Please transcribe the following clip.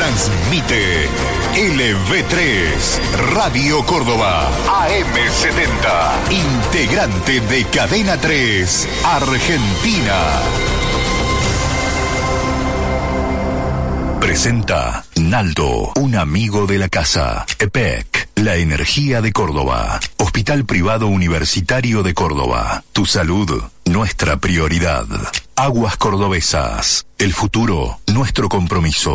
Transmite LV3, Radio Córdoba, AM70, integrante de Cadena 3, Argentina. Presenta Naldo, un amigo de la casa. EPEC, la energía de Córdoba. Hospital Privado Universitario de Córdoba. Tu salud, nuestra prioridad. Aguas Cordobesas, el futuro, nuestro compromiso.